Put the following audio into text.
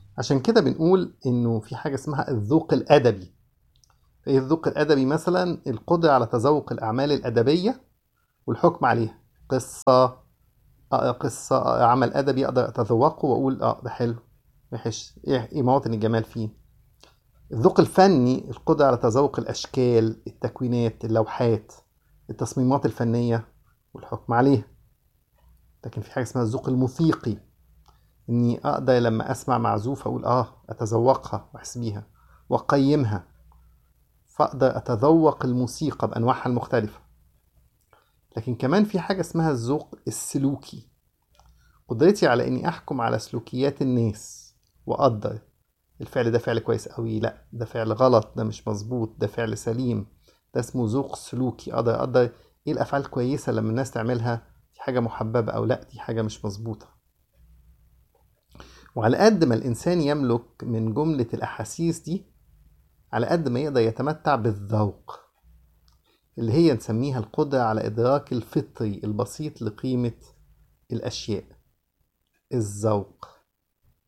عشان كده بنقول إنه في حاجة اسمها الذوق الأدبي. إيه الذوق الأدبي؟ مثلا القدرة على تذوق الأعمال الأدبية والحكم عليها. قصة، أقرأ قصة، أقرأ عمل أدبي أقدر أتذوقه وأقول ده حلو، وحش، إيه مواطن الجمال فيه. الذوق الفني القدرة على تذوق الأشكال، التكوينات، اللوحات، التصميمات الفنية والحكم عليها. لكن في حاجة اسمها الذوق الموسيقي، إني أقدر لما أسمع معزوفة أقول أتذوقها وأحس بيها وأقيمها، فأقدر أتذوق الموسيقى بأنواعها المختلفة. لكن كمان في حاجة اسمها الذوق السلوكي، قدرتي على إني أحكم على سلوكيات الناس وأقدر الفعل ده فعل كويس قوي، لا ده فعل غلط، ده مش مظبوط، ده فعل سليم. ده اسمه ذوق سلوكي. أقدر إيه الأفعال كويسة لما الناس تعملها، دي حاجة محببة، أو لا دي حاجة مش مظبوطة. وعلى قد ما الإنسان يملك من جملة الأحاسيس دي، على قد ما يقدر يتمتع بالذوق، اللي هي نسميها القدرة على إدراك الفطري البسيط لقيمة الأشياء، الذوق.